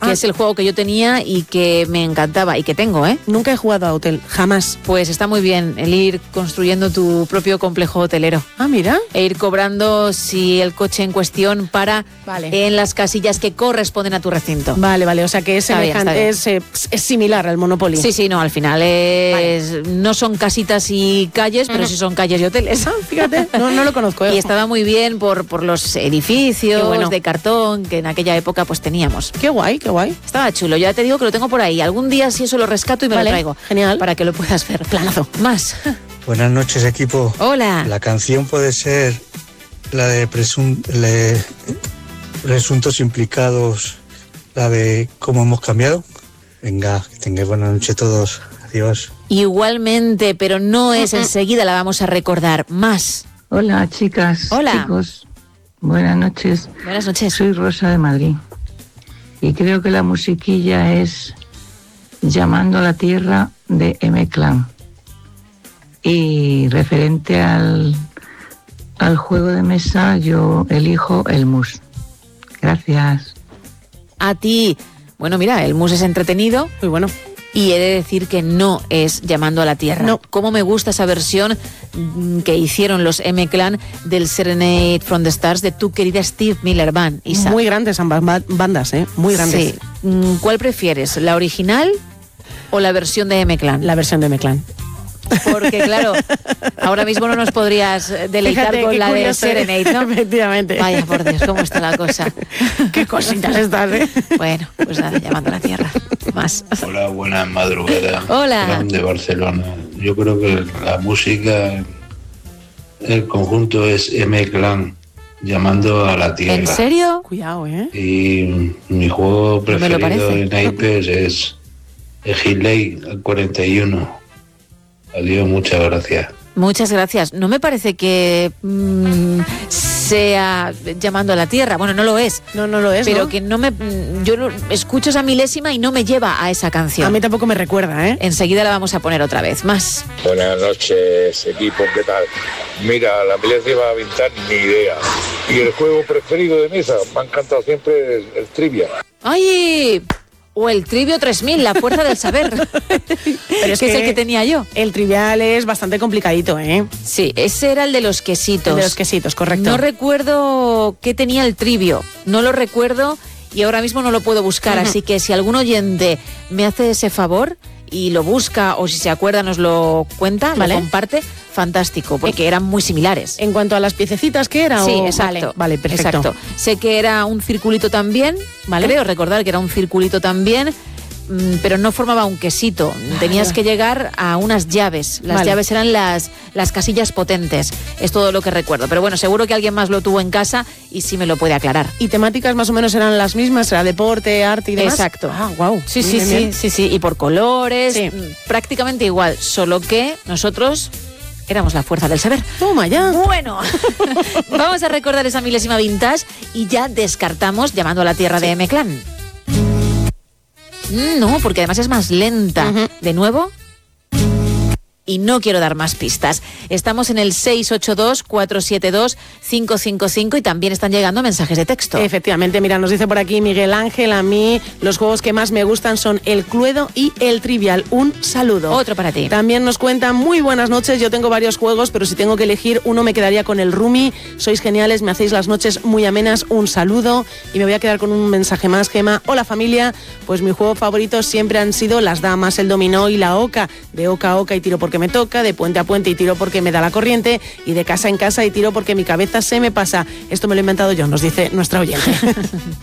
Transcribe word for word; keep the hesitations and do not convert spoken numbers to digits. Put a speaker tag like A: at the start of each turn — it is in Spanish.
A: que ah. es el juego que yo tenía y que me encantaba y que tengo, ¿eh?
B: Nunca he jugado a hotel, jamás.
A: Pues está muy bien el ir construyendo tu propio complejo hotelero.
B: Ah, mira.
A: E ir cobrando si el coche en cuestión para vale. en las casillas que corresponden a tu recinto.
B: Vale, vale, o sea que es semejante, es, es, es similar al Monopoly.
A: Sí, sí, no, al final es, vale. no son casitas y calles, pero uh-huh. sí son calles y hoteles.
B: Ah, fíjate, no, no lo conozco. ¿eh?
A: Y estaba muy bien por, por los edificios bueno. de cartón que en aquella época pues teníamos.
B: Qué guay, qué guay.
A: Estaba chulo, ya te digo que lo tengo por ahí. Algún día si eso lo rescato y me
B: vale.
A: lo traigo.
B: Genial.
A: Para que lo puedas ver.
B: Planazo.
A: Más.
C: Buenas noches, equipo.
A: Hola.
C: La canción puede ser la de presun- le, presuntos implicados, la de cómo hemos cambiado. Venga, que tengáis buena noche todos. Adiós.
A: Igualmente, pero no es enseguida, la vamos a recordar. Más.
D: Hola, chicas.
A: Hola.
D: Chicos. Buenas noches.
A: Buenas noches.
D: Soy Rosa de Madrid. Y creo que la musiquilla es Llamando a la Tierra de M-Clan. Y referente al, al juego de mesa, yo elijo el mus. Gracias.
A: A ti. Bueno, mira, el mus es entretenido.
B: Muy bueno.
A: Y he de decir que no es Llamando a la Tierra.
B: No.
A: Cómo me gusta esa versión que hicieron los M-Clan del Serenade from the Stars de tu querida Steve Miller Band, Isa.
B: Muy grandes ambas bandas, ¿eh? Muy grandes.
A: Sí. ¿Cuál prefieres, la original o la versión de M-Clan?
B: La versión de M-Clan.
A: Porque, claro, ahora mismo no nos podrías deleitar
B: Fíjate,
A: con la de
B: curioso,
A: Serenade, ¿no?
B: Efectivamente.
A: Vaya, por Dios, cómo está la cosa.
B: Qué cositas estás, ¿eh?
A: Bueno, pues nada, Llamando a la Tierra. Más.
E: Hola, buenas madrugadas.
A: Hola.
E: De Barcelona. Yo creo que la música, el conjunto es M-Clan, Llamando a la Tierra.
A: ¿En serio?
B: Cuidado, ¿eh?
E: Y mi juego preferido en naipes es el Hitley cuarenta y uno. Adiós, muchas gracias.
A: Muchas gracias. No me parece que mmm, sea Llamando a la Tierra. Bueno, no lo es.
B: No, no lo es,
A: Pero
B: ¿no?
A: que no me... Yo lo, escucho esa milésima y no me lleva a esa canción.
B: A mí tampoco me recuerda, ¿eh?
A: Enseguida la vamos a poner otra vez. Más.
F: Buenas noches, equipo. ¿Qué tal? Mira, la milésima vintage ni idea. Y el juego preferido de mesa, me ha encantado siempre el, el trivia.
A: ¡Ay! O el Trivio tres mil, la fuerza del saber. Pero es que, que es el que tenía yo.
B: El trivial es bastante complicadito, ¿eh?
A: Sí, ese era el de los quesitos.
B: El de los quesitos, correcto.
A: No recuerdo qué tenía el Trivio. No lo recuerdo y ahora mismo no lo puedo buscar. Uh-huh. Así que si algún oyente me hace ese favor y lo busca o si se acuerda nos lo cuenta, ¿vale? Lo comparte, fantástico, porque eran muy similares.
B: En cuanto a las piececitas, ¿qué era?
A: Sí,
B: o...
A: exacto.
B: Vale, vale, perfecto.
A: Exacto. Sé que era un circulito también, ¿vale? Creo recordar que era un circulito también, pero no formaba un quesito. Vale. Tenías que llegar a unas llaves. Las vale. llaves eran las, las casillas potentes. Es todo lo que recuerdo. Pero bueno, seguro que alguien más lo tuvo en casa y sí me lo puede aclarar.
B: ¿Y temáticas más o menos eran las mismas? ¿Era deporte, arte y demás?
A: Exacto.
B: Ah, wow.
A: Sí, sí, sí, sí, sí. Y por colores, sí. prácticamente igual. Solo que nosotros... éramos la fuerza del saber.
B: Toma ya.
A: Bueno, vamos a recordar esa milésima vintage y ya descartamos Llamando a la Tierra sí. de M-Clan. No, porque además es más lenta. Uh-huh. De nuevo. Y no quiero dar más pistas. Estamos en el seis ocho dos, cuatro siete dos, cinco cinco cinco y también están llegando mensajes de texto.
B: Efectivamente, mira, nos dice por aquí Miguel Ángel, a mí los juegos que más me gustan son el Cluedo y el Trivial. Un saludo.
A: Otro para ti.
B: También nos cuentan, muy buenas noches, yo tengo varios juegos, pero si tengo que elegir uno me quedaría con el Rumi. Sois geniales, me hacéis las noches muy amenas. Un saludo. Y me voy a quedar con un mensaje más, Gema. Hola familia, pues mi juego favorito siempre han sido las damas, el dominó y la oca. De oca a oca y tiro por que me toca, de puente a puente y tiro porque me da la corriente, y de casa en casa y tiro porque mi cabeza se me pasa. Esto me lo he inventado yo, nos dice nuestra oyente.